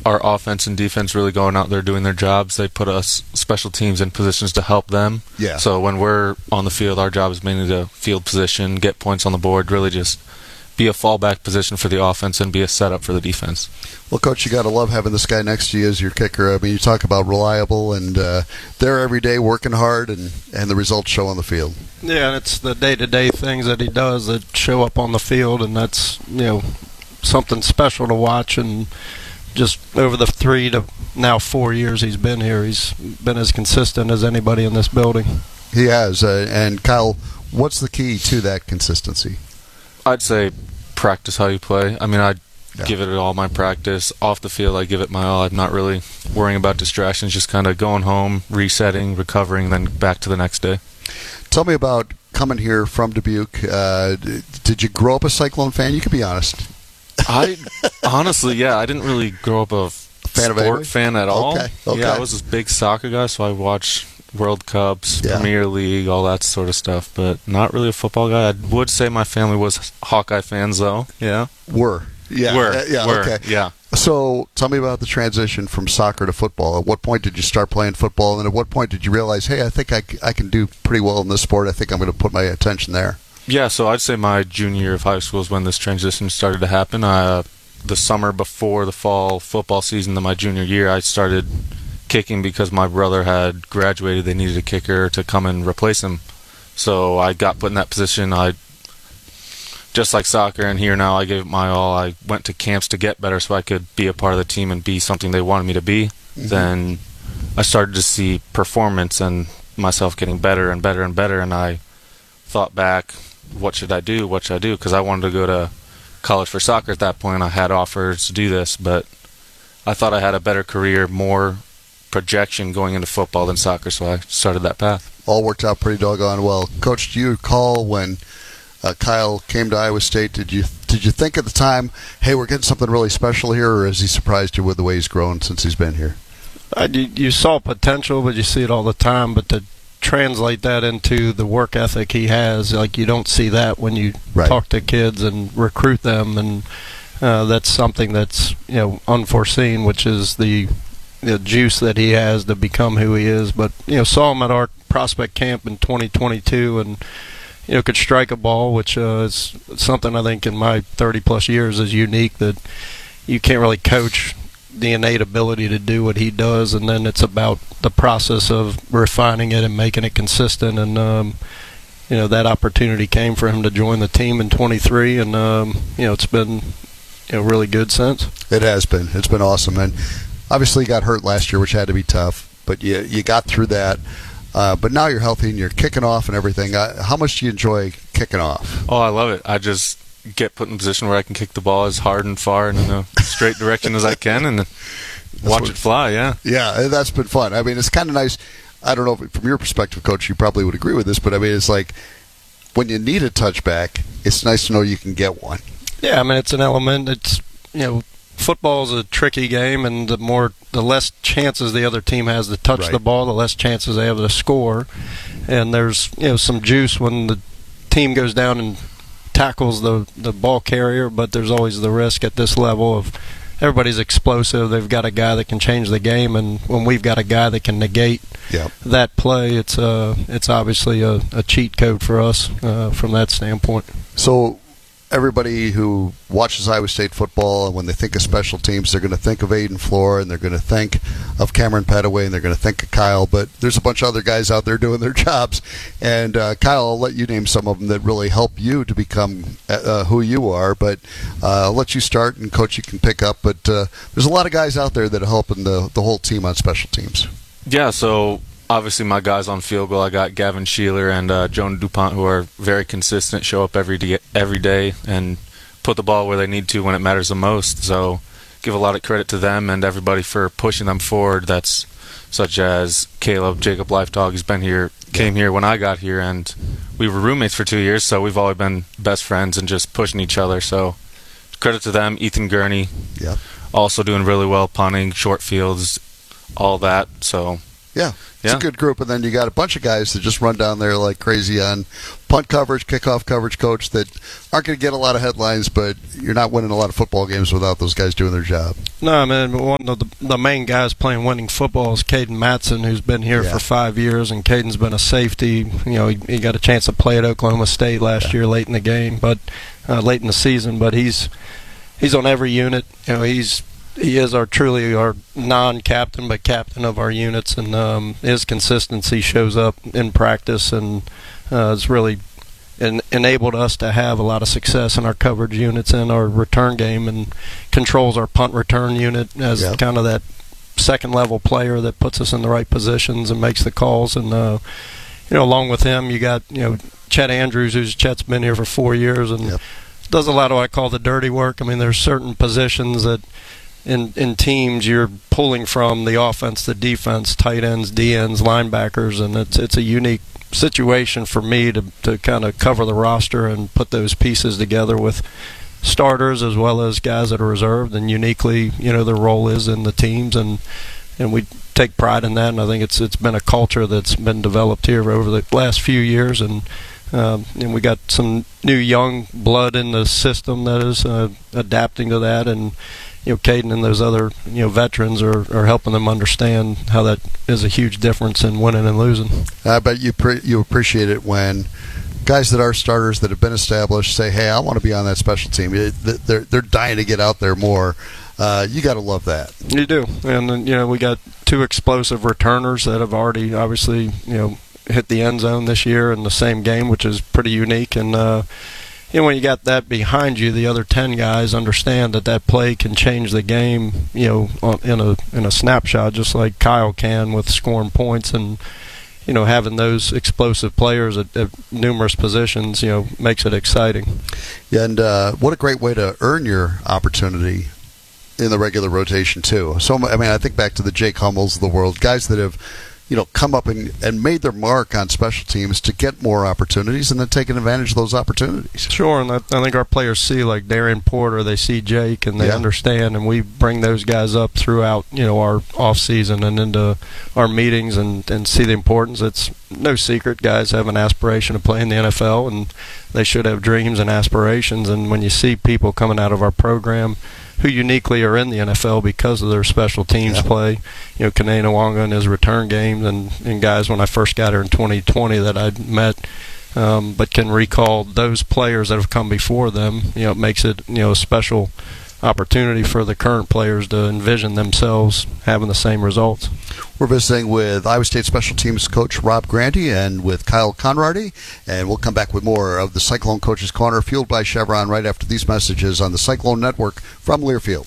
our offense and defense really going out there doing their jobs. They put us special teams in positions to help them. Yeah. So when we're on the field, our job is mainly to field position, get points on the board, really just be a fallback position for the offense and be a setup for the defense. Well, Coach, you got to love having this guy next to you as your kicker. I mean, you talk about reliable, and they're every day working hard, and the results show on the field. Yeah, and it's the day-to-day things that he does that show up on the field, and that's, something special to watch. And just over the 3 to now 4 years he's been here, he's been as consistent as anybody in this building. He has. And Kyle, what's the key to that consistency? I'd say practice how you play. I mean, I give it all my practice. Off the field, I give it my all. I'm not really worrying about distractions, just kind of going home, resetting, recovering, then back to the next day. Tell me about coming here from Dubuque. Did you grow up a Cyclone fan? You can be honest. I honestly, I didn't really grow up a sport fan at all. Okay. Yeah, I was this big soccer guy, so I watched World Cups, Premier League, all that sort of stuff, but not really a football guy. I would say my family was Hawkeye fans, though. Yeah. Were. Okay. Yeah. So tell me about the transition from soccer to football. At what point did you start playing football, and at what point did you realize, hey, I think I can do pretty well in this sport. I think I'm going to put my attention there. Yeah, so I'd say my junior year of high school is when this transition started to happen. The summer before the fall football season of my junior year, I started kicking because my brother had graduated. They needed a kicker to come and replace him. So I got put in that position. Just like soccer and here now, I gave it my all. I went to camps to get better so I could be a part of the team and be something they wanted me to be. Mm-hmm. Then I started to see performance and myself getting better and better and better, and I thought back, what should I do? What should I do? Because I wanted to go to college for soccer at that point. I had offers to do this, but I thought I had a better career, more projection going into football than soccer, so I started that path. All worked out pretty doggone well. Coach, do you recall when Kyle came to Iowa State, did you think at the time, hey, we're getting something really special here, or has he surprised you with the way he's grown since he's been here? You saw potential, but you see it all the time. But to translate that into the work ethic he has, like, you don't see that when you talk to kids and recruit them, and that's something that's unforeseen, which is the juice that he has to become who he is. But saw him at our prospect camp in 2022, and could strike a ball, which is something I think in my 30-plus years is unique, that you can't really coach the innate ability to do what he does, and then it's about the process of refining it and making it consistent. And that opportunity came for him to join the team in 23, and it's been really good since. It has been. It's been awesome. And obviously you got hurt last year, which had to be tough, but you got through that. But now you're healthy and you're kicking off and everything. How much do you enjoy kicking off? Oh, I love it. I just get put in a position where I can kick the ball as hard and far and in a straight direction as I can, and watch it fly. Yeah, that's been fun. I mean, it's kind of nice. I don't know, from your perspective, Coach, you probably would agree with this, but I mean, it's like when you need a touchback, it's nice to know you can get one. Yeah, I mean, it's an element. It's football is a tricky game, and the less chances the other team has to touch the ball, the less chances they have to score. And there's some juice when the team goes down and tackles the ball carrier, but there's always the risk at this level of everybody's explosive. They've got a guy that can change the game, and when we've got a guy that can negate that play, it's obviously a cheat code for us from that standpoint. So everybody who watches Iowa State football, and when they think of special teams, they're going to think of Aiden Flora, and they're going to think of Cameron Petaway, and they're going to think of Kyle. But there's a bunch of other guys out there doing their jobs. And Kyle, I'll let you name some of them that really help you to become who you are. But I'll let you start, and Coach, you can pick up. But there's a lot of guys out there that are helping the whole team on special teams. Yeah, so obviously my guys on field goal, I got Gavin Sheeler and Jonah DuPont, who are very consistent, show up every day and put the ball where they need to when it matters the most. So give a lot of credit to them and everybody for pushing them forward. That's such as Jacob Lifedog, who's been here, came here when I got here, and we were roommates for 2 years, so we've always been best friends and just pushing each other. So credit to them. Ethan Gurney, also doing really well, punting, short fields, all that. So Yeah, it's a good group, and then you got a bunch of guys that just run down there like crazy on punt coverage, kickoff coverage coach that aren't going to get a lot of headlines, but you're not winning a lot of football games without those guys doing their job. No, man, one of the main guys playing winning football is Caden Matson, who's been here for 5 years, and Caden's been a safety. He got a chance to play at Oklahoma State last year late in the game, but late in the season, but he's on every unit. He is truly our non-captain, but captain of our units, and his consistency shows up in practice, and it's really enabled us to have a lot of success in our coverage units and our return game, and controls our punt return unit as kind of that second-level player that puts us in the right positions and makes the calls. And along with him, you got Chet Andrews, Chet's been here for 4 years and does a lot of what I call the dirty work. I mean, there's certain positions that in teams you're pulling from the offense, the defense, tight ends, D ends, linebackers, and it's a unique situation for me to kind of cover the roster and put those pieces together with starters as well as guys that are reserved, and uniquely their role is in the teams, and we take pride in that. And I think it's been a culture that's been developed here over the last few years, and we got some new young blood in the system that is adapting to that, and Caden and those other veterans are helping them understand how that is a huge difference in winning and losing. I bet you appreciate it when guys that are starters that have been established say, "Hey, I want to be on that special team." They're dying to get out there more. You got to love that. You do, and we got 2 explosive returners that have already obviously hit the end zone this year in the same game, which is pretty unique. And when you got that behind you, the other 10 guys understand that play can change the game, in a snapshot, just like Kyle can with scoring points. And having those explosive players at numerous positions, makes it exciting. Yeah, and what a great way to earn your opportunity in the regular rotation too. So I think back to the Jake Hummels of the world, guys that have come up and made their mark on special teams to get more opportunities, and then taking advantage of those opportunities. Sure, and I think our players see, like Darian Porter, they see Jake, and they understand, and we bring those guys up throughout our off season and into our meetings, and see the importance. It's no secret guys have an aspiration to play in the NFL, and they should have dreams and aspirations. And when you see people coming out of our program who uniquely are in the NFL because of their special teams play, Kane Nwanga in his return games, and guys when I first got here in 2020 that I'd met, but can recall those players that have come before them. It makes it a special opportunity for the current players to envision themselves having the same results. We're visiting with Iowa State special teams coach Rob Grandy and with Kyle Conrady, and we'll come back with more of the Cyclone Coaches Corner, fueled by Chevron, right after these messages on the Cyclone Network from Learfield.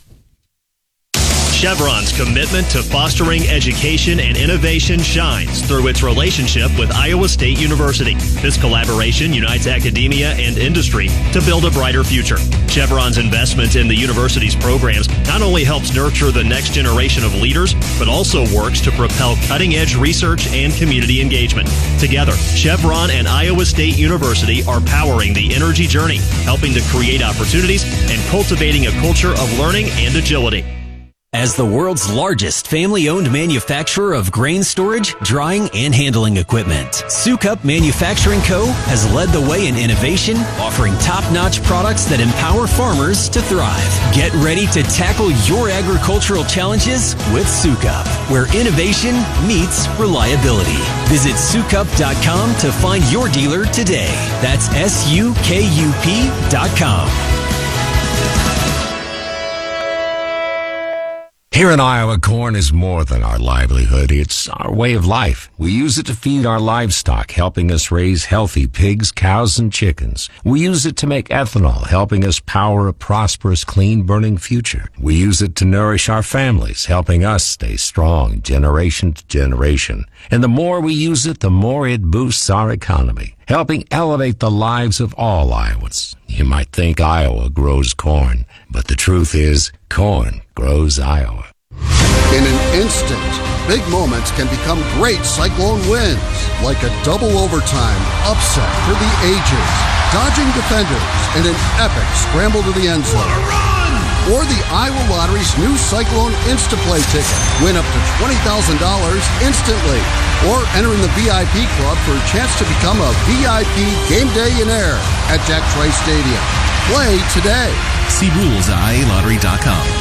Chevron's commitment to fostering education and innovation shines through its relationship with Iowa State University. This collaboration unites academia and industry to build a brighter future. Chevron's investment in the university's programs not only helps nurture the next generation of leaders, but also works to propel cutting-edge research and community engagement. Together, Chevron and Iowa State University are powering the energy journey, helping to create opportunities and cultivating a culture of learning and agility. As the world's largest family-owned manufacturer of grain storage, drying, and handling equipment, Sukup Manufacturing Co. has led the way in innovation, offering top-notch products that empower farmers to thrive. Get ready to tackle your agricultural challenges with Sukup, where innovation meets reliability. Visit Sukup.com to find your dealer today. That's SUKUP.com. Here in Iowa, corn is more than our livelihood. It's our way of life. We use it to feed our livestock, helping us raise healthy pigs, cows, and chickens. We use it to make ethanol, helping us power a prosperous, clean-burning future. We use it to nourish our families, helping us stay strong generation to generation. And the more we use it, the more it boosts our economy, helping elevate the lives of all Iowans. You might think Iowa grows corn, but the truth is, corn grows Iowa. In an instant, big moments can become great Cyclone wins, like a double overtime upset for the ages, dodging defenders, and an epic scramble to the end zone. or the Iowa Lottery's new Cyclone Instaplay ticket. Win up to $20,000 instantly, or enter in the VIP club for a chance to become a VIP Game Day-inaire at Jack Trice Stadium. Play today. See rules at IALottery.com.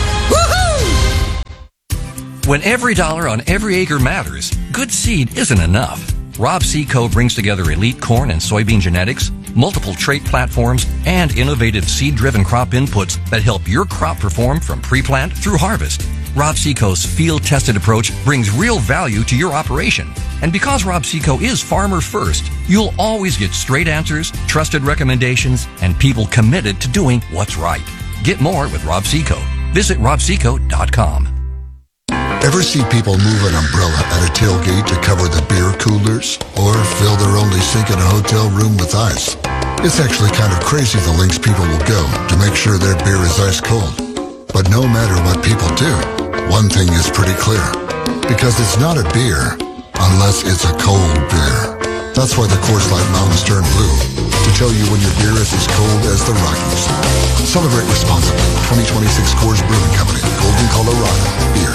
When every dollar on every acre matters, good seed isn't enough. Rob Seco brings together elite corn and soybean genetics, multiple trait platforms, and innovative seed-driven crop inputs that help your crop perform from pre-plant through harvest. Rob Seco's field-tested approach brings real value to your operation. And because Rob Seco is farmer first, you'll always get straight answers, trusted recommendations, and people committed to doing what's right. Get more with Rob Seco. Visit robseco.com. Ever see people move an umbrella at a tailgate to cover the beer coolers? Or fill their only sink in a hotel room with ice? It's actually kind of crazy the lengths people will go to make sure their beer is ice cold. But no matter what people do, one thing is pretty clear. Because it's not a beer unless it's a cold beer. That's why the Coors Light Mountains turn blue, to tell you when your beer is as cold as the Rockies. Celebrate responsibly. 2026 Coors Brewing Company, Golden, Colorado. Beer.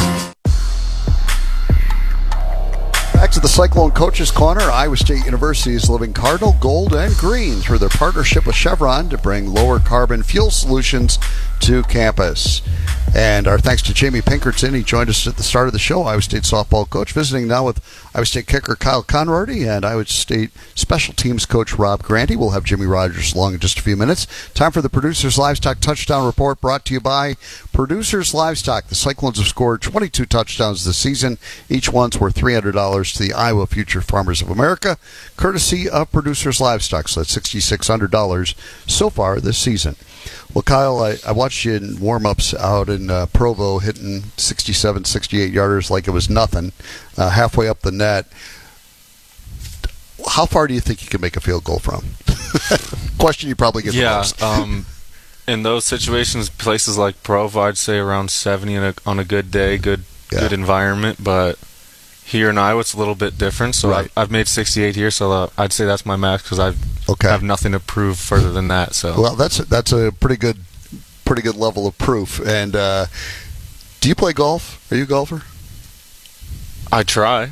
Back to the Cyclone Coaches Corner. Iowa State University is living Cardinal, Gold, and Green through their partnership with Chevron to bring lower carbon fuel solutions to campus. And our thanks to Jamie Pinkerton. He joined us at the start of the show, Iowa State softball coach, visiting now with Iowa State kicker Kyle Conrady and Iowa State special teams coach Rob Grandy. We'll have Jimmy Rogers along in just a few minutes. Time for the Producers Livestock Touchdown Report, brought to you by Producers Livestock. The Cyclones have scored 22 touchdowns this season. Each one's worth $300 to the Iowa Future Farmers of America, courtesy of Producers Livestock. So that's $6,600 so far this season. Well, Kyle, I watched you in warm-ups out in Provo hitting 67, 68-yarders like it was nothing, halfway up the net. How far do you think you can make a field goal from? Question you probably get the most. In those situations, places like Provo, I'd say around 70 on a good day, good environment. But here in Iowa, it's a little bit different. So right. I've made 68 here, so I'd say that's my max because I have nothing to prove further than that. So well, that's a pretty good level of proof. And do you play golf? Are you a golfer? I try.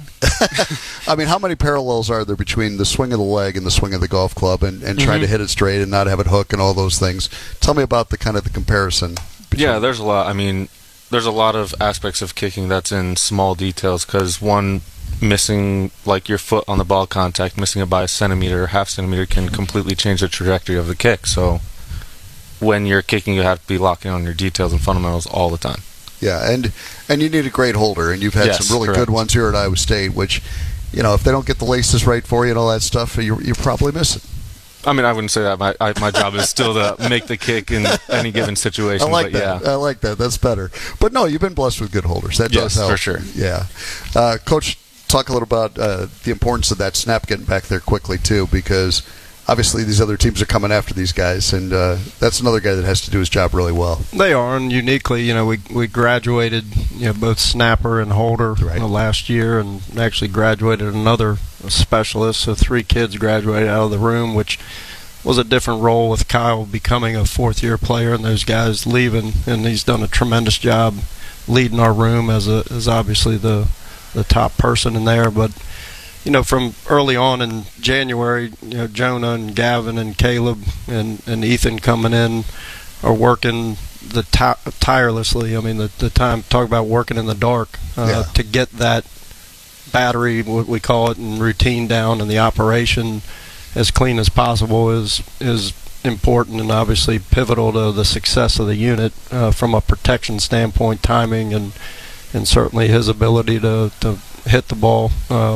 I mean, how many parallels are there between the swing of the leg and the swing of the golf club and trying to hit it straight and not have it hook and all those things? Tell me about the comparison. Yeah, there's a lot. I mean, there's a lot of aspects of kicking that's in small details because one, missing like your foot on the ball contact, missing it by a centimeter or half centimeter can completely change the trajectory of the kick. So when you're kicking, you have to be locking on your details and fundamentals all the time. Yeah, and you need a great holder, and you've had some really good ones here at Iowa State, which, if they don't get the laces right for you and all that stuff, you probably miss it. I mean, I wouldn't say that. My job is still to make the kick in any given situation. I like that. Yeah. I like that. That's better. But no, you've been blessed with good holders. That does help. For sure. Yeah. Coach, talk a little about the importance of that snap getting back there quickly, too, because obviously these other teams are coming after these guys, and that's another guy that has to do his job really well. They are, and uniquely, we graduated, both snapper and holder last year, and actually graduated another specialist. So 3 kids graduated out of the room, which was a different role with Kyle becoming a fourth-year player and those guys leaving, and he's done a tremendous job leading our room as obviously the top person in there, but. From early on in January, Jonah and Gavin and Caleb and Ethan coming in are working tirelessly. I mean, the time, talk about working in the dark to get that battery, what we call it, and routine down and the operation as clean as possible is important and obviously pivotal to the success of the unit from a protection standpoint, timing, and certainly his ability to hit the ball.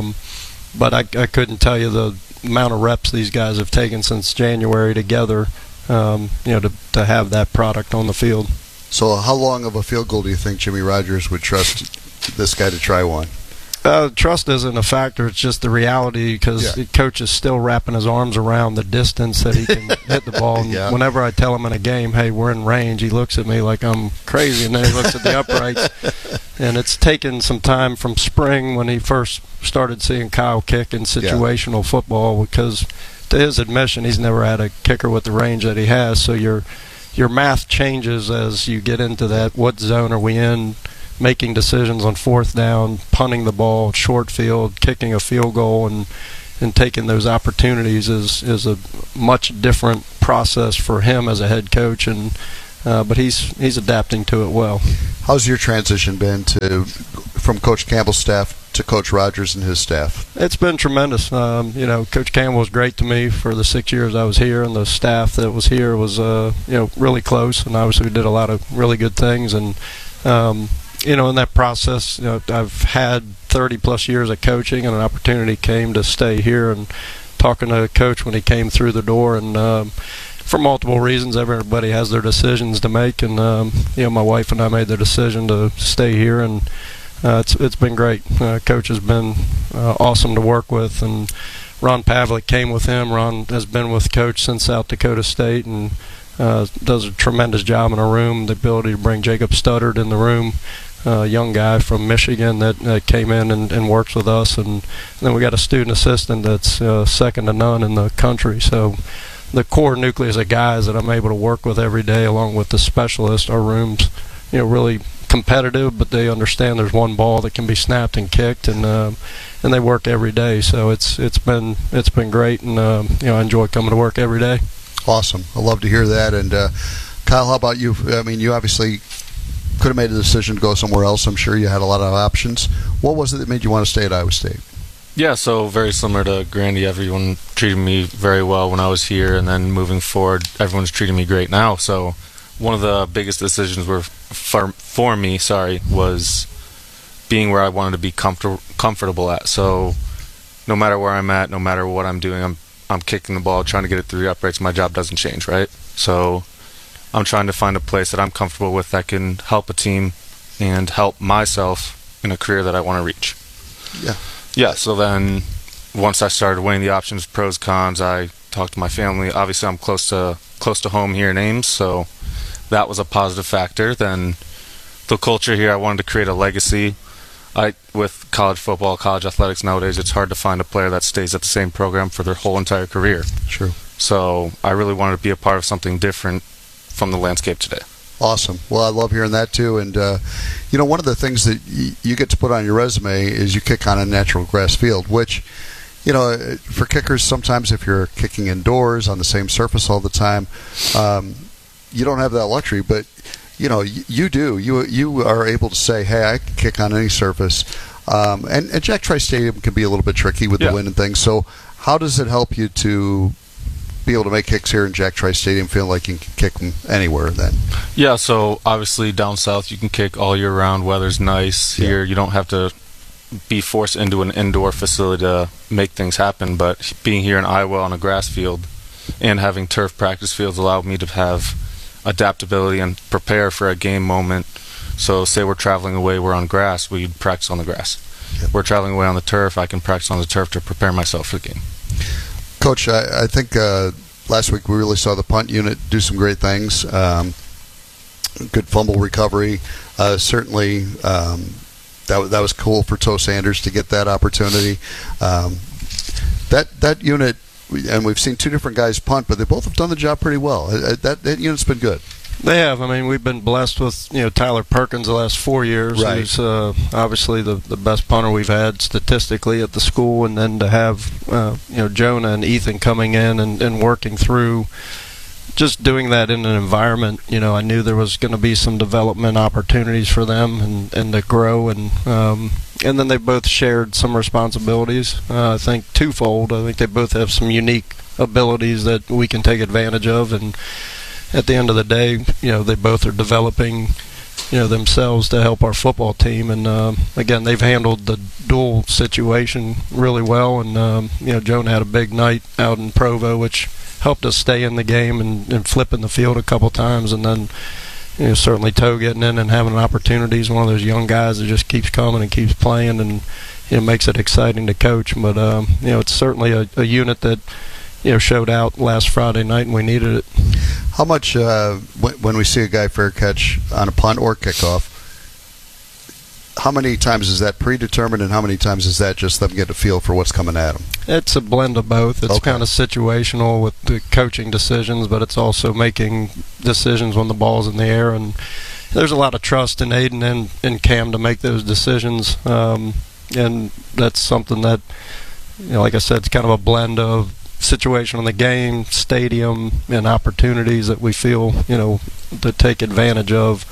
But I couldn't tell you the amount of reps these guys have taken since January together, to have that product on the field. So how long of a field goal do you think Jimmy Rogers would trust this guy to try one? Trust isn't a factor. It's just the reality because the coach is still wrapping his arms around the distance that he can hit the ball. And whenever I tell him in a game, hey, we're in range, he looks at me like I'm crazy, and then he looks at the uprights. And it's taken some time from spring when he first started seeing Kyle kick in situational football because, to his admission, he's never had a kicker with the range that he has. So you're your math changes as you get into that. What zone are we in? Making decisions on fourth down, punting the ball, short field, kicking a field goal, and taking those opportunities is a much different process for him as a head coach, and but he's adapting to it well. How's your transition been from Coach Campbell's staff to Coach Rogers and his staff? It's been tremendous. Coach Campbell was great to me for the 6 years I was here, and the staff that was here was really close, and obviously we did a lot of really good things. And in that process, I've had 30-plus years of coaching, and an opportunity came to stay here. And talking to Coach when he came through the door, and for multiple reasons, everybody has their decisions to make. And my wife and I made the decision to stay here, and it's been great. Coach has been awesome to work with, and Ron Pavlik came with him. Ron has been with Coach since South Dakota State, and does a tremendous job in a room. The ability to bring Jacob Studdard in the room, a young guy from Michigan that came in and works with us, and then we got a student assistant that's second to none in the country. So the core nucleus of guys that I'm able to work with every day, along with the specialists, our rooms, really competitive, but they understand there's one ball that can be snapped and kicked, and they work every day. So it's been great, and I enjoy coming to work every day. Awesome. I love to hear that. And Kyle, how about you? I mean, you obviously could have made a decision to go somewhere else. I'm sure you had a lot of options. What was it that made you want to stay at Iowa State? Yeah, so very similar to Grandy. Everyone treated me very well when I was here, and then moving forward, everyone's treating me great now. So one of the biggest decisions for me was being where I wanted to be comfortable at. So no matter where I'm at, no matter what I'm doing, I'm kicking the ball, trying to get it through the uprights. My job doesn't change, right? So I'm trying to find a place that I'm comfortable with that can help a team and help myself in a career that I want to reach. Yeah, so then once I started weighing the options, pros, cons, I talked to my family. Obviously, I'm close to home here in Ames, so that was a positive factor. Then the culture here, I wanted to create a legacy. With college football, college athletics nowadays, it's hard to find a player that stays at the same program for their whole entire career. True. So I really wanted to be a part of something different from the landscape today. Awesome. Well, I love hearing that too. And one of the things that you get to put on your resume is you kick on a natural grass field, which, for kickers, sometimes if you're kicking indoors on the same surface all the time, you don't have that luxury. But you do. You are able to say, hey, I can kick on any surface. And Jack Trice Stadium can be a little bit tricky with the wind and things. So how does it help you to be able to make kicks here in Jack Trice Stadium, feel like you can kick them anywhere then? Yeah, so obviously down south you can kick all year round. Weather's nice. Yeah. Here you don't have to be forced into an indoor facility to make things happen. But being here in Iowa on a grass field and having turf practice fields allowed me to have adaptability and prepare for a game moment. So say we're traveling away, we're on grass, we practice on the grass. Yep. We're traveling away on the turf, I can practice on the turf to prepare myself for the game. Coach, I think last week we really saw the punt unit do some great things. Good fumble recovery. Certainly that was cool for Toe Sanders to get that opportunity. That unit, and we've seen two different guys punt, but they both have done the job pretty well. That unit's been good. They have. I mean, we've been blessed with Tyler Perkins the last 4 years. Right. He's obviously the best punter we've had statistically at the school, and then to have Jonah and Ethan coming in and working through, just doing that in an environment. I knew there was going to be some development opportunities for them and to grow, and then they both shared some responsibilities. I think twofold. I think they both have some unique abilities that we can take advantage of, and at the end of the day, they both are developing, themselves to help our football team. And again, they've handled the dual situation really well. And Jonah had a big night out in Provo, which helped us stay in the game and flipping the field a couple times. And then certainly Toe getting in and having opportunities. One of those young guys that just keeps coming and keeps playing, and makes it exciting to coach. But it's certainly a unit that showed out last Friday night, and we needed it. How much, when we see a guy fair catch on a punt or kickoff, how many times is that predetermined, and how many times is that just them get a feel for what's coming at them? It's a blend of both. It's kind of situational with the coaching decisions, but it's also making decisions when the ball's in the air. And there's a lot of trust in Aiden and Cam to make those decisions. And that's something that, like I said, it's kind of a blend of situation in the game, stadium, and opportunities that we feel, to take advantage of.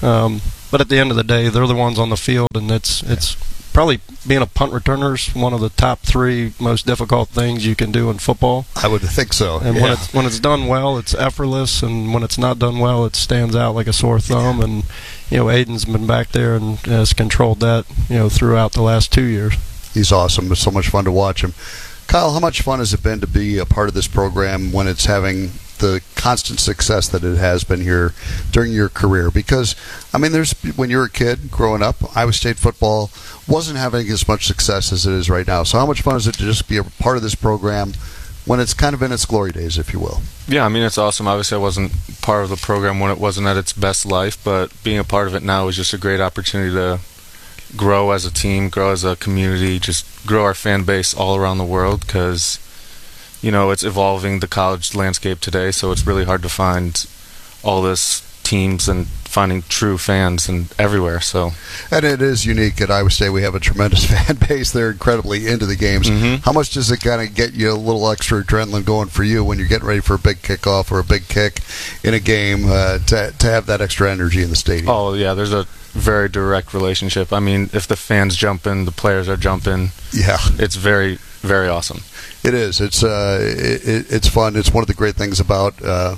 But at the end of the day, they're the ones on the field, and it's probably being a punt returner is one of the top 3 most difficult things you can do in football. I would think so. And when it's done well, it's effortless, and when it's not done well, it stands out like a sore thumb. And Aiden's been back there and has controlled that throughout the last 2 years. He's awesome. It's so much fun to watch him. Kyle, how much fun has it been to be a part of this program when it's having the constant success that it has been here during your career? Because, when you were a kid growing up, Iowa State football wasn't having as much success as it is right now. So how much fun is it to just be a part of this program when it's kind of in its glory days, if you will? Yeah, it's awesome. Obviously, I wasn't part of the program when it wasn't at its best life, but being a part of it now is just a great opportunity to grow as a team, grow as a community, just grow our fan base all around the world, because it's evolving, the college landscape today, so it's really hard to find all this teams and finding true fans and everywhere. And it is unique at Iowa State. We have a tremendous fan base. They're incredibly into the games. Mm-hmm. How much does it kind of get you a little extra adrenaline going for you when you're getting ready for a big kickoff or a big kick in a game to have that extra energy in the stadium? Oh, yeah, there's a very direct relationship. If the fans jump in, the players are jumping. Yeah. It's very, very awesome. It is. It's fun. It's one of the great things about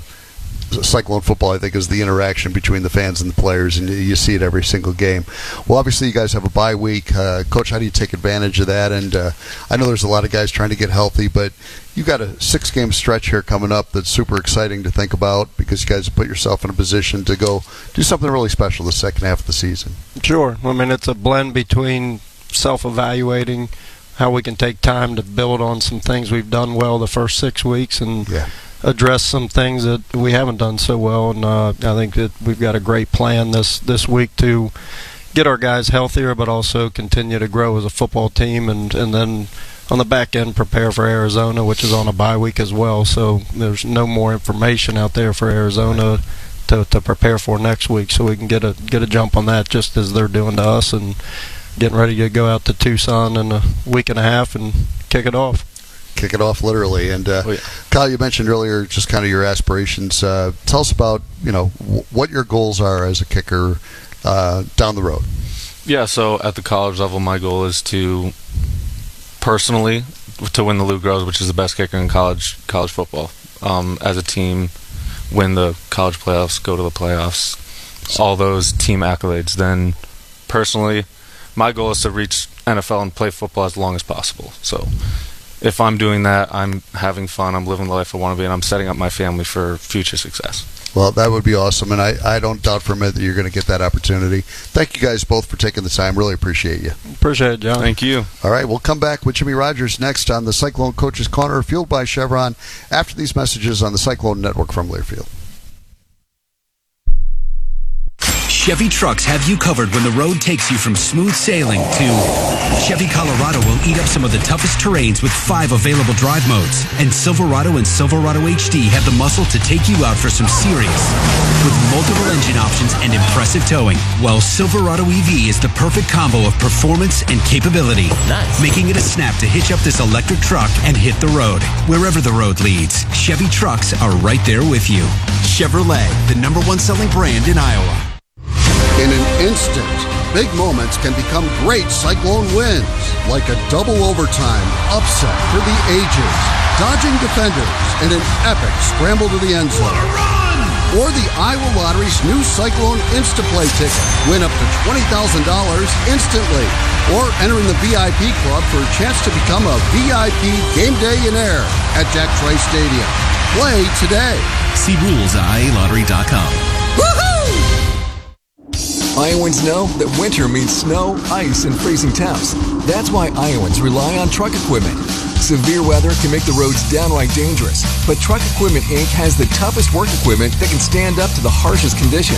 Cyclone football, I think, is the interaction between the fans and the players, and you see it every single game. Well, obviously, you guys have a bye week. Coach, how do you take advantage of that? And I know there's a lot of guys trying to get healthy, but you've got a 6-game stretch here coming up that's super exciting to think about, because you guys have put yourself in a position to go do something really special the second half of the season. Sure. It's a blend between self-evaluating, how we can take time to build on some things we've done well the first 6 weeks, and address some things that we haven't done so well. And I think that we've got a great plan this week to get our guys healthier, but also continue to grow as a football team, and then on the back end prepare for Arizona, which is on a bye week as well. So there's no more information out there for Arizona to prepare for next week, so we can get a jump on that just as they're doing to us, and getting ready to go out to Tucson in a week and a half and kick it off. Kick it off, literally. And Kyle, you mentioned earlier just kind of your aspirations. Tell us about what your goals are as a kicker down the road. Yeah, so at the college level, my goal is to personally to win the Lou Groza, which is the best kicker in college football. As a team, win the college playoffs, go to the playoffs, all those team accolades. Then personally, my goal is to reach NFL and play football as long as possible. So if I'm doing that, I'm having fun, I'm living the life I want to be, and I'm setting up my family for future success. Well, that would be awesome, and I don't doubt for a minute that you're going to get that opportunity. Thank you guys both for taking the time. Really appreciate you. Appreciate it, John. Thank you. All right, we'll come back with Jimmy Rogers next on the Cyclone Coaches Corner, fueled by Chevron, after these messages on the Cyclone Network from Learfield. Chevy trucks have you covered when the road takes you from smooth sailing to Chevy Colorado will eat up some of the toughest terrains with 5 available drive modes. And Silverado and Silverado HD have the muscle to take you out for some serious with multiple engine options and impressive towing. While Silverado EV is the perfect combo of performance and capability, making it a snap to hitch up this electric truck and hit the road. Wherever the road leads, Chevy trucks are right there with you. Chevrolet, the #1 selling brand in Iowa. In an instant, big moments can become great Cyclone wins, like a double overtime upset for the ages, dodging defenders in an epic scramble to the end zone. Or the Iowa Lottery's new Cyclone Instaplay ticket. Win up to $20,000 instantly. Or enter in the VIP club for a chance to become a VIP game day-inaire at Jack Trice Stadium. Play today. See rules at IALottery.com. Woohoo! Iowans know that winter means snow, ice, and freezing temps. That's why Iowans rely on truck equipment. Severe weather can make the roads downright dangerous, but Truck Equipment Inc. has the toughest work equipment that can stand up to the harshest conditions.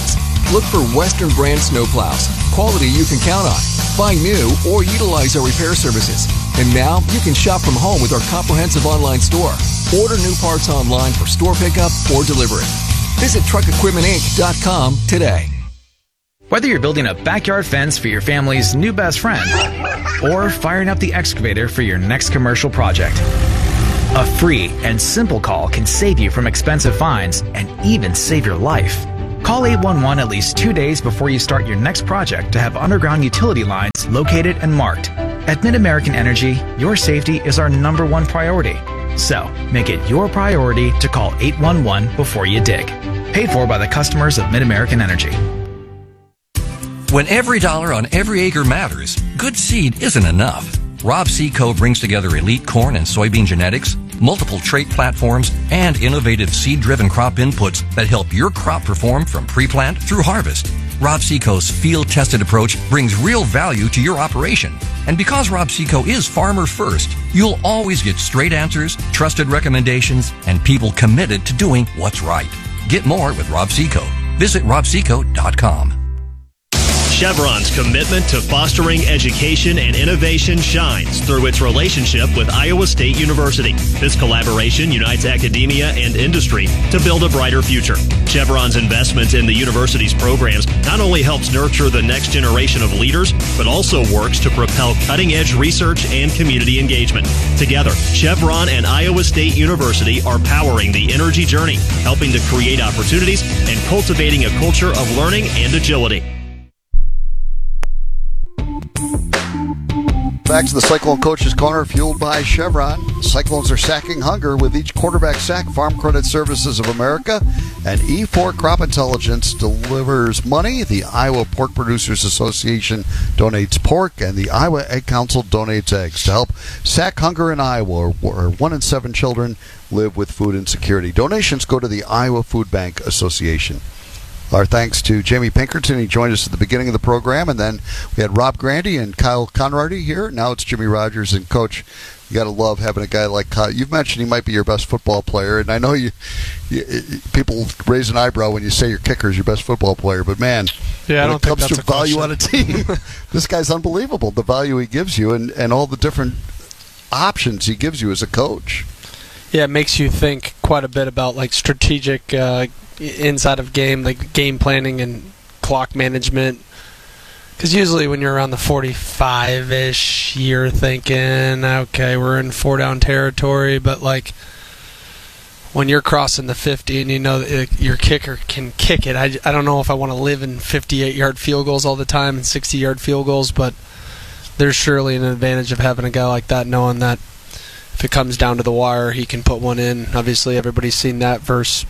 Look for Western brand snowplows, quality you can count on. Buy new or utilize our repair services. And now you can shop from home with our comprehensive online store. Order new parts online for store pickup or delivery. Visit TruckEquipmentInc.com today. Whether you're building a backyard fence for your family's new best friend or firing up the excavator for your next commercial project, a free and simple call can save you from expensive fines and even save your life. Call 811 at least 2 days before you start your next project to have underground utility lines located and marked. At Mid-American Energy, your safety is our #1 priority. So, make it your priority to call 811 before you dig. Paid for by the customers of Mid-American Energy. When every dollar on every acre matters, good seed isn't enough. Rob Seco brings together elite corn and soybean genetics, multiple trait platforms, and innovative seed-driven crop inputs that help your crop perform from pre-plant through harvest. Rob Seco's field-tested approach brings real value to your operation. And because Rob Seco is farmer first, you'll always get straight answers, trusted recommendations, and people committed to doing what's right. Get more with Rob Seco. Visit robseco.com. Chevron's commitment to fostering education and innovation shines through its relationship with Iowa State University. This collaboration unites academia and industry to build a brighter future. Chevron's investment in the university's programs not only helps nurture the next generation of leaders, but also works to propel cutting-edge research and community engagement. Together, Chevron and Iowa State University are powering the energy journey, helping to create opportunities and cultivating a culture of learning and agility. Back to the Cyclone Coach's Corner, fueled by Chevron. Cyclones are sacking hunger with each quarterback sack. Farm Credit Services of America and E4 Crop Intelligence delivers money. The Iowa Pork Producers Association donates pork, and the Iowa Egg Council donates eggs to help sack hunger in Iowa, where 1 in 7 children live with food insecurity. Donations go to the Iowa Food Bank Association. Our thanks to Jamie Pinkerton. He joined us at the beginning of the program, and then we had Rob Grandy and Kyle Conrady here. Now it's Jimmy Rogers. And Coach, you got to love having a guy like Kyle. You've mentioned he might be your best football player, and I know you people raise an eyebrow when you say your kicker is your best football player, but man, yeah, when it comes to value on a team, this guy's unbelievable. The value he gives you and all the different options he gives you as a coach. Yeah, it makes you think quite a bit about like strategic inside of game, like game planning and clock management. Because usually when you're around the 45-ish, you're thinking, okay, we're in 4-down territory. But like when you're crossing the 50 and you know that your kicker can kick it, I don't know if I want to live in 58-yard field goals all the time and 60-yard field goals, but there's surely an advantage of having a guy like that, knowing that if it comes down to the wire, he can put one in. Obviously, everybody's seen that versus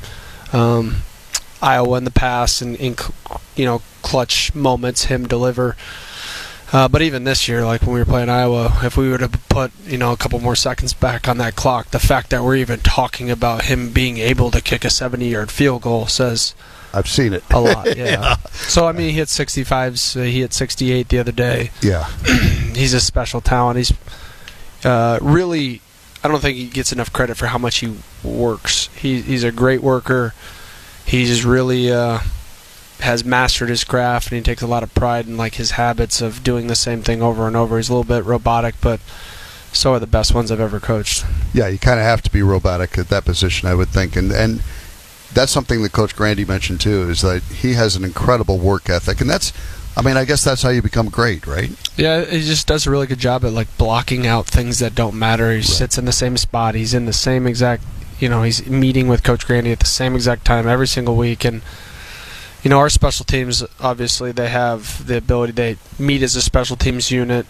Iowa in the past, and in clutch moments, him deliver. But even this year, like when we were playing Iowa, if we were to put a couple more seconds back on that clock, the fact that we're even talking about him being able to kick a 70-yard field goal says I've seen it a lot. Yeah. So I mean, he hit 65s. He hit 68 the other day. Yeah. He's a special talent. He's really. I don't think he gets enough credit for how much he works. He's a great worker. He's really has mastered his craft, and he takes a lot of pride in like his habits of doing the same thing over and over. He's a little bit robotic, but so are the best ones I've ever coached. Yeah, you kind of have to be robotic at that position, I would think, and that's something that Coach Grandy mentioned too, is that he has an incredible work ethic, and I guess that's how you become great, right? Yeah, he just does a really good job at like blocking out things that don't matter. He sits in the same spot. He's in the same exact, he's meeting with Coach Grandy at the same exact time every single week. And, our special teams, obviously, they have the ability, they meet as a special teams unit.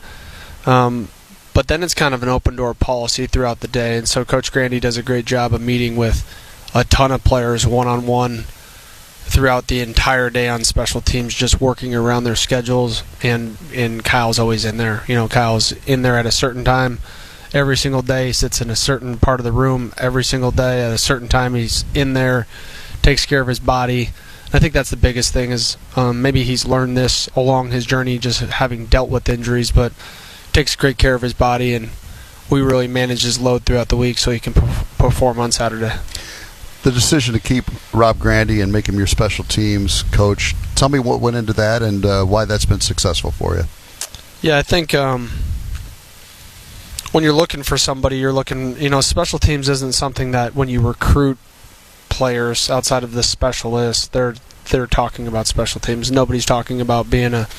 But then it's kind of an open door policy throughout the day. And so Coach Grandy does a great job of meeting with a ton of players one-on-one throughout the entire day on special teams, just working around their schedules, and Kyle's always in there. Kyle's in there at a certain time every single day. He sits in a certain part of the room every single day at a certain time. He's in there, takes care of his body. I think that's the biggest thing is maybe he's learned this along his journey, just having dealt with injuries, but takes great care of his body, and we really manage his load throughout the week so he can perform on Saturday. The decision to keep Rob Grandy and make him your special teams coach, Tell me what went into that and why that's been successful for you. Yeah, I think when you're looking for somebody, you're looking, special teams isn't something that when you recruit players outside of the specialists, they're talking about special teams. Nobody's talking about being a,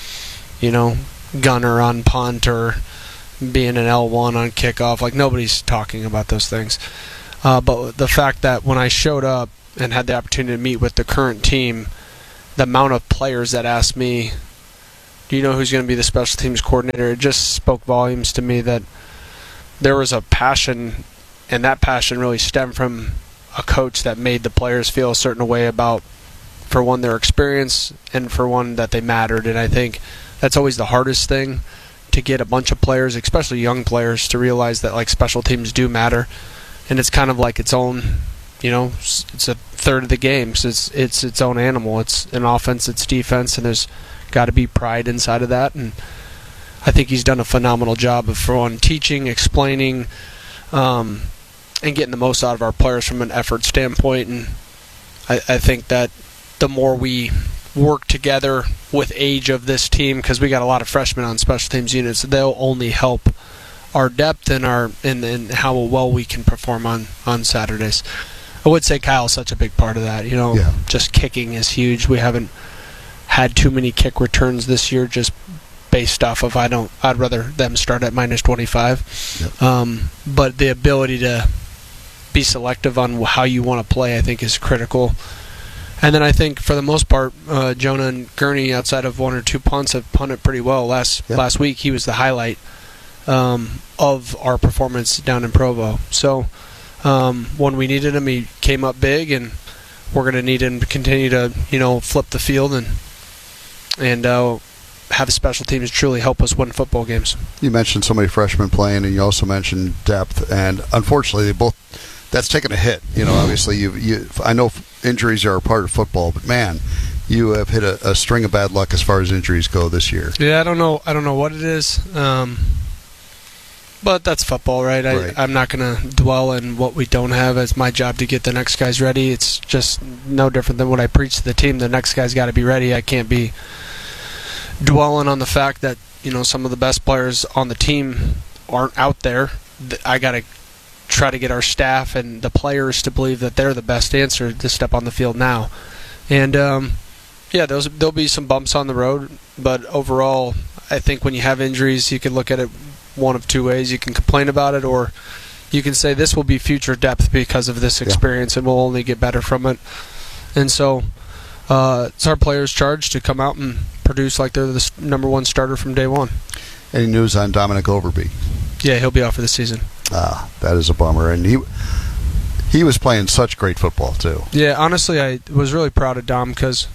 gunner on punt or being an L1 on kickoff. Like, nobody's talking about those things. But the fact that when I showed up and had the opportunity to meet with the current team, the amount of players that asked me, do you know who's going to be the special teams coordinator? It just spoke volumes to me that there was a passion, and that passion really stemmed from a coach that made the players feel a certain way about, for one, their experience, and for one, that they mattered. And I think that's always the hardest thing, to get a bunch of players, especially young players, to realize that like special teams do matter. And it's kind of like its own, it's a third of the game. So it's its own animal. It's an offense, it's defense, and there's got to be pride inside of that. And I think he's done a phenomenal job of, for one, teaching, explaining, and getting the most out of our players from an effort standpoint. And I think that the more we work together with age of this team, because we got a lot of freshmen on special teams units, they'll only help our depth and and how well we can perform on Saturdays. I would say Kyle's such a big part of that. Just kicking is huge. We haven't had too many kick returns this year, just based off of I'd rather them start at minus 25. Yep. But the ability to be selective on how you want to play, I think, is critical. And then I think for the most part, Jonah and Gurney, outside of one or two punts, have punted pretty well. Last week he was the highlight of our performance down in Provo. So when we needed him, he came up big, and we're going to need him to continue to flip the field and have special teams truly help us win football games. You mentioned so many freshmen playing, and you also mentioned depth, and unfortunately that's taken a hit. Obviously I know injuries are a part of football, but man, you have hit a string of bad luck as far as injuries go this year. Yeah, I don't know what it is, but that's football, right? I'm not going to dwell on what we don't have. It's my job to get the next guys ready. It's just no different than what I preach to the team. The next guy's got to be ready. I can't be dwelling on the fact that some of the best players on the team aren't out there. I got to try to get our staff and the players to believe that they're the best answer to step on the field now. And there'll be some bumps on the road, but overall, I think when you have injuries, you can look at it one of two ways. You can complain about it, or you can say this will be future depth because of this experience, and we'll only get better from it. And so it's our players' charge to come out and produce like they're the number one starter from day one. Any news on Dominic Overby? Yeah, he'll be out for the season. That is a bummer. And he was playing such great football too. Yeah, honestly, I was really proud of Dom because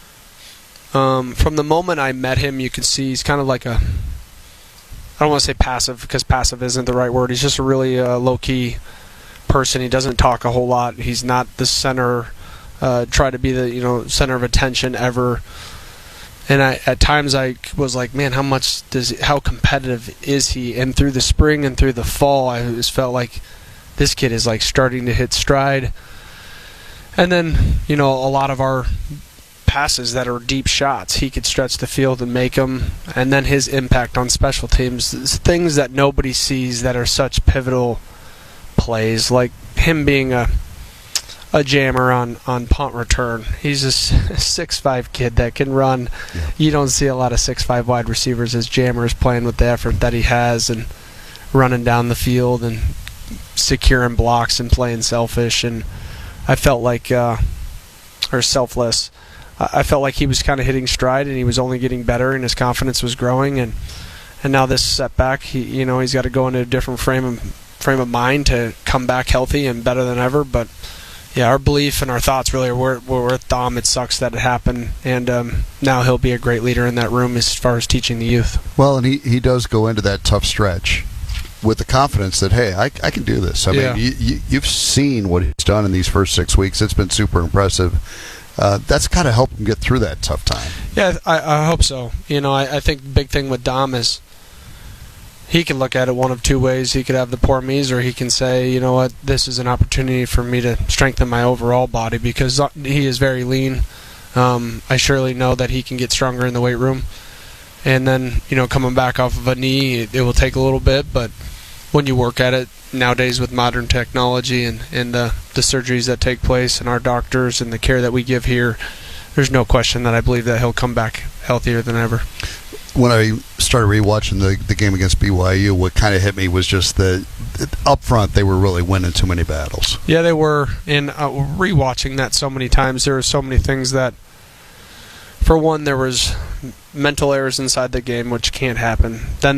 from the moment I met him, you could see he's kind of like I don't want to say passive, because passive isn't the right word. He's just a really low-key person. He doesn't talk a whole lot. He's not the center, try to be the center of attention ever. And at times I was like, man, how competitive is he? And through the spring and through the fall, I just felt like this kid is like starting to hit stride. And then, a lot of our passes that are deep shots, he could stretch the field and make them. And then his impact on special teams, things that nobody sees that are such pivotal plays, like him being a jammer on punt return. He's a 6'5" kid that can run. Yeah. You don't see a lot of 6'5" wide receivers as jammers playing with the effort that he has and running down the field and securing blocks and playing selfish. And I felt like, or selfless, I felt like he was kind of hitting stride, and he was only getting better, and his confidence was growing. And now this setback, he's got to go into a different frame of mind to come back healthy and better than ever. But yeah, our belief and our thoughts really were with Dom. It sucks that it happened, and now he'll be a great leader in that room as far as teaching the youth. Well, and he does go into that tough stretch with the confidence that, hey, I can do this. I mean, you've seen what he's done in these first 6 weeks. It's been super impressive. That's got to help him get through that tough time. Yeah, I hope so. I think the big thing with Dom is he can look at it one of two ways. He could have the poor me's, or he can say, you know what, this is an opportunity for me to strengthen my overall body, because he is very lean. I surely know that he can get stronger in the weight room. And then, coming back off of a knee, it will take a little bit, but when you work at it nowadays with modern technology and the surgeries that take place and our doctors and the care that we give here, there's no question that I believe that he'll come back healthier than ever. When I started rewatching the game against BYU, what kind of hit me was just that up front they were really winning too many battles. Yeah, they were. And rewatching that so many times, there were so many things that, for one, there was mental errors inside the game, which can't happen. Then